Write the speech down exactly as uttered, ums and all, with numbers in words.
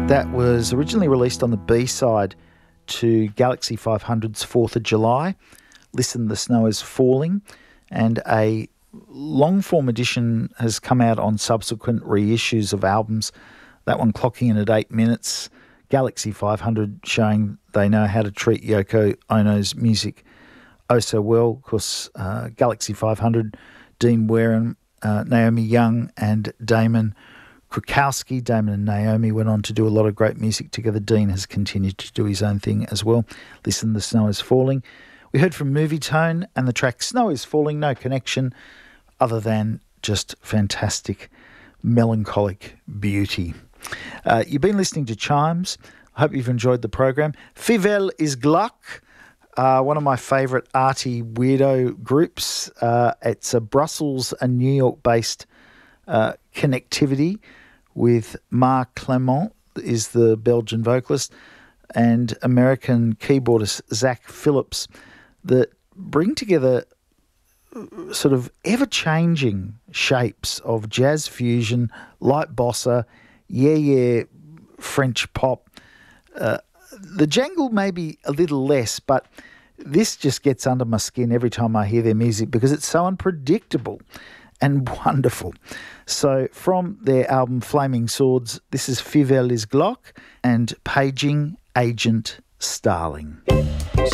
That was originally released on the B-side to Galaxy five hundred's fourth of July. Listen, the Snow is Falling. And a long-form edition has come out on subsequent reissues of albums. That one clocking in at eight minutes. Galaxy five hundred showing they know how to treat Yoko Ono's music oh so well. Of course, uh, Galaxy five hundred, Dean Wareham, uh, Naomi Young and Damon Krukowski. Damon and Naomi went on to do a lot of great music together. Dean has continued to do his own thing as well. Listen, the Snow is Falling. We heard from Movie Tone and the track Snow is Falling, no connection other than just fantastic melancholic beauty. Uh, you've been listening to Chimes. I hope you've enjoyed the program. Fivel is Gluck, uh, one of my favourite arty weirdo groups. Uh, it's a Brussels and New York-based uh, connectivity with Marc Clement is the Belgian vocalist and American keyboardist Zach Phillips that bring together sort of ever-changing shapes of jazz fusion, light bossa, yeah-yeah French pop. Uh, the jangle may be a little less, but this just gets under my skin every time I hear their music because it's so unpredictable and wonderful. So from their album Flaming Swords, this is Fivel is Glock and Paging Agent Starling.